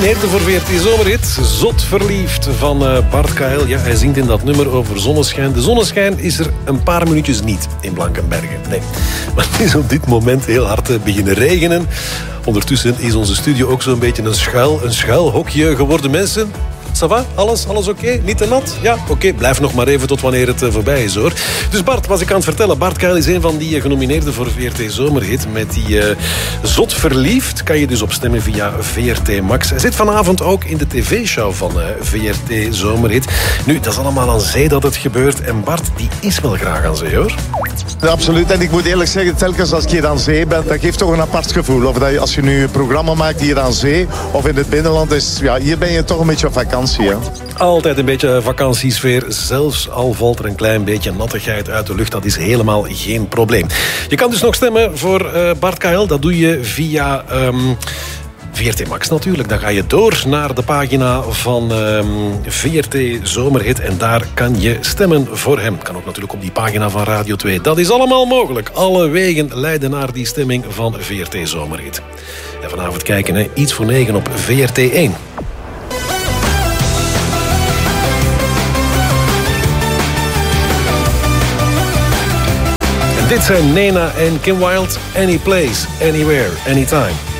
genomineerde voor VRT Zomerhit. Zot verliefd van Bart Kael. Ja, hij zingt in dat nummer over zonneschijn. De zonneschijn is er een paar minuutjes niet in Blankenberge. Nee, maar het is op dit moment heel hard beginnen regenen. Ondertussen is onze studio ook zo'n beetje een schuilhokje geworden. Mensen, ça va? Alles oké? Niet te nat? Ja, oké. Blijf nog maar even tot wanneer het voorbij is, hoor. Dus Bart, was ik aan het vertellen. Bart Kael is een van die genomineerden voor VRT Zomerhit. Met die Zot verliefd kan je dus op stemmen via VRT Max. Hij zit vanavond ook in de tv-show van VRT Zomerhit. Nu, dat is allemaal aan zee dat het gebeurt. En Bart, die is wel graag aan zee, hoor. Ja, absoluut. En ik moet eerlijk zeggen, telkens als ik hier aan zee ben, dat geeft toch een apart gevoel. Of dat je, als je nu een programma maakt hier aan zee of in het binnenland, is, ja, hier ben je toch een beetje op vakantie. Hè? Altijd een beetje vakantiesfeer. Zelfs al valt er een klein beetje nattigheid uit de lucht. Dat is helemaal geen probleem. Je kan dus nog stemmen voor Bart Kael. Dat doe je via VRT Max natuurlijk. Dan ga je door naar de pagina van VRT Zomerhit. En daar kan je stemmen voor hem. Kan ook natuurlijk op die pagina van Radio 2. Dat is allemaal mogelijk. Alle wegen leiden naar die stemming van VRT Zomerhit. En vanavond kijken, hè, iets voor 9 op VRT 1. Dit zijn Nena en Kim Wilde. Any place, anywhere, anytime.